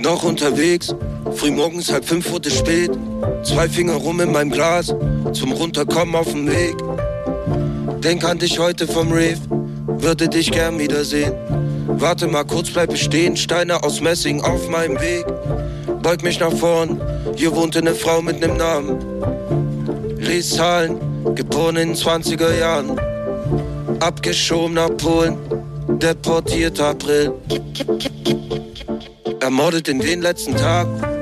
Noch unterwegs, frühmorgens 4:30 wurde spät. 2 Finger rum in meinem Glas, zum Runterkommen auf dem Weg. Denk an dich heute vom Rave, würde dich gern wiedersehen. Warte mal kurz, bleib stehen, Steine aus Messing auf meinem Weg. Beug mich nach vorn, hier wohnte eine Frau mit nem Namen. Lies Zahlen, geboren in den 20er Jahren. Abgeschoben nach Polen, deportiert April. Ermordet in den letzten Tag,